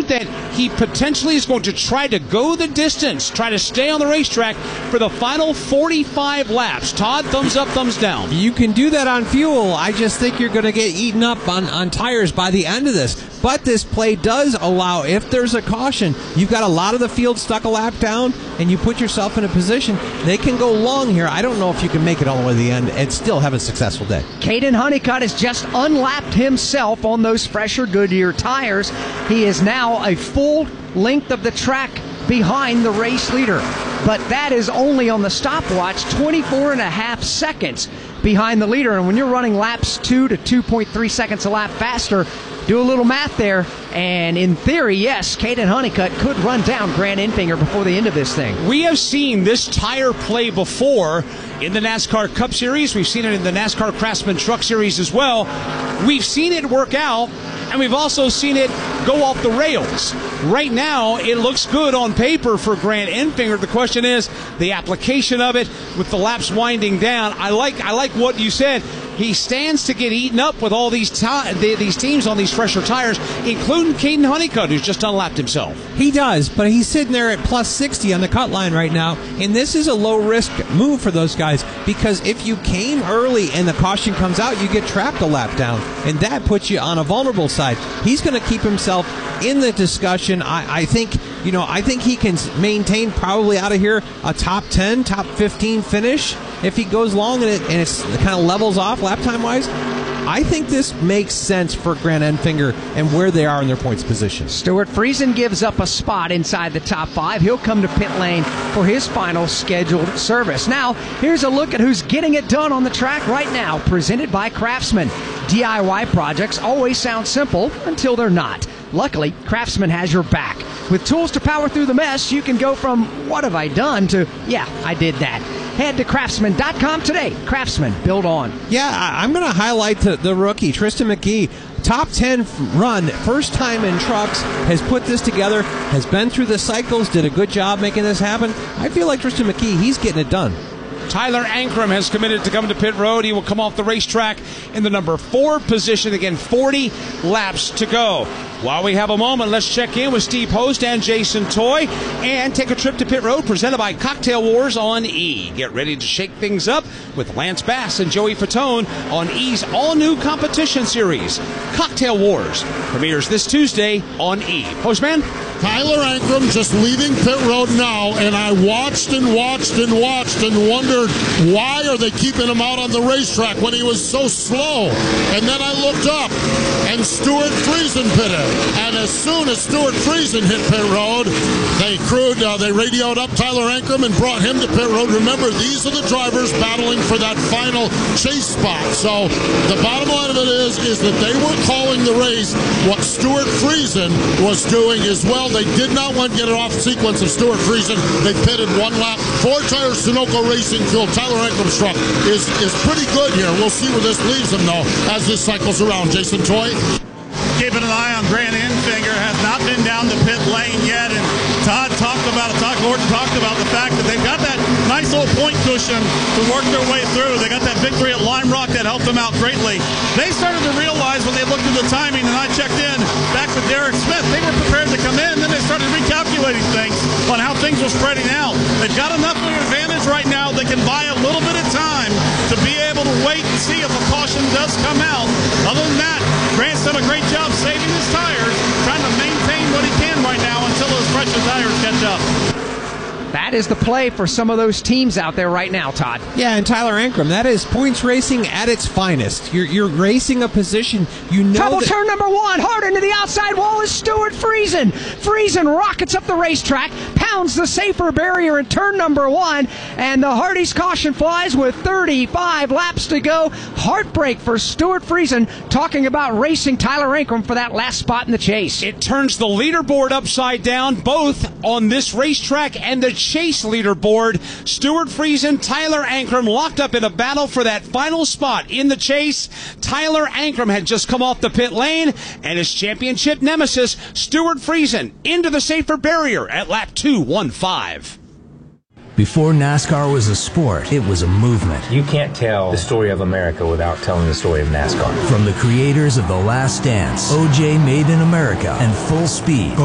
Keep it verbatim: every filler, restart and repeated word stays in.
think that he potentially is going to try to go the distance, try to stay on the racetrack for the final forty-five laps. Todd, thumbs up, thumbs down. You can do that on fuel. I just think you're going to get eaten up on, on tires by the end of this. But this play does allow, if there's a caution, you've got a lot of the field stuck a lap down, and you put yourself in a position. They can go long here. I don't know if you can make it all the way to the end and still have a successful day. Caden Honeycutt has just unlapped himself on those fresher Goodyear tires. He is now a full length of the track behind the race leader. But that is only on the stopwatch, twenty-four and a half seconds behind the leader. And when you're running laps two to two point three seconds a lap faster, do a little math there, and in theory, yes, Caden Honeycutt could run down Grant Enfinger before the end of this thing. We have seen this tire play before in the NASCAR Cup Series. We've seen it in the NASCAR Craftsman Truck Series as well. We've seen it work out, and we've also seen it go off the rails. Right now, it looks good on paper for Grant Enfinger. The question is the application of it with the laps winding down. I like I like what you said. He stands to get eaten up with all these ti- these teams on these fresher tires, including Caden Honeycutt, who's just unlapped himself. He does, but he's sitting there at plus sixty on the cut line right now, and this is a low-risk move for those guys, because if you came early and the caution comes out, you get trapped a lap down, and that puts you on a vulnerable side. He's going to keep himself in the discussion. I, I think, you know, I think he can maintain probably out of here a top ten, top fifteen finish if he goes long and it and it's, it kind of levels off lap time wise. I think this makes sense for Grant Enfinger and where they are in their points position. Stuart Friesen gives up a spot inside the top five. He'll come to pit lane for his final scheduled service. Now, here's a look at who's getting it done on the track right now, presented by Craftsman. D I Y projects always sound simple until they're not. Luckily, Craftsman has your back. With tools to power through the mess, you can go from, what have I done, to, yeah, I did that. Head to craftsman dot com today. Craftsman, build on. Yeah, I'm going to highlight the, the rookie, Tristan McGee. Top ten run, first time in trucks, has put this together, has been through the cycles, did a good job making this happen. I feel like Tristan McGee, he's getting it done. Tyler Ankrum has committed to come to pit road. He will come off the racetrack in the number four position. Again, forty laps to go. While we have a moment, let's check in with Steve Post and Jason Toy and take a trip to pit road presented by Cocktail Wars on E. Get ready to shake things up with Lance Bass and Joey Fatone on E's all-new competition series. Cocktail Wars premieres this Tuesday on E. Postman? Tyler Ankrum just leaving pit road now, and I watched and watched and watched and wondered, why are they keeping him out on the racetrack when he was so slow? And then I looked up, and Stuart Friesen pitted. And as soon as Stuart Friesen hit pit road, they crewed, uh, they radioed up Tyler Ankrum and brought him to pit road. Remember, these are the drivers battling for that final chase spot. So the bottom line of it is, is that they were calling the race what Stuart Friesen was doing as well. They did not want to get it off sequence of Stuart Friesen. They pitted one lap. Four-tire Sunoco Racing Fuel. Tyler Ankrum's truck is, is pretty good here. We'll see where this leaves him, though, as this cycles around. Jason Toy? Keeping an eye on Grant Enfinger, has not been down the pit lane yet, and Todd talked about it, Todd Gordon talked about the fact that they've got that nice little point cushion to work their way through. They got that victory at Lime Rock that helped them out greatly. They started to realize when they looked at the timing, and I checked in back with Derek Smith, they were prepared to come in, then they started recalculating things on how things were spreading out. They've got enough of an advantage right now they can buy a little bit of time to be able to wait and see if a caution does come out. Other than that, Grant's done a great job saving his tires, trying to maintain what he can right now until those fresher tires catch up. That is the play for some of those teams out there right now, Todd. Yeah, and Tyler Ankrum, that is points racing at its finest. You're, you're racing a position, you know. Trouble that- turn number one, hard into the outside wall is Stuart Friesen. Friesen rockets up the racetrack, pounds the safer barrier in turn number one, and the Hardy's caution flies with thirty-five laps to go. Heartbreak for Stuart Friesen, talking about racing Tyler Ankrum for that last spot in the chase. It turns the leaderboard upside down, both on this racetrack and the chase leaderboard. Stuart Friesen, Tyler Ankrum locked up in a battle for that final spot in the chase. Tyler Ankrum had just come off the pit lane, and his championship nemesis, Stuart Friesen, into the safer barrier at lap two fifteen. Before NASCAR was a sport, it was a movement. You can't tell the story of America without telling the story of NASCAR. From the creators of The Last Dance, O J Made in America, and Full Speed,